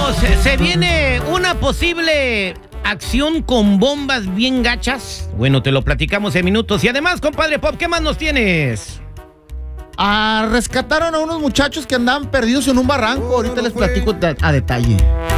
se viene una posible acción con bombas bien gachas. Bueno, te lo platicamos en minutos. Y además, compadre Pop, ¿qué más nos tienes? Rescataron a unos muchachos que andaban perdidos en un barranco. Ahorita les platico a detalle.